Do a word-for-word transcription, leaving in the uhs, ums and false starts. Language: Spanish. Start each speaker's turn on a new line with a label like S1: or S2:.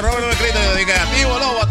S1: Robert lo escrito. Yo dije, activo, lobo, activo.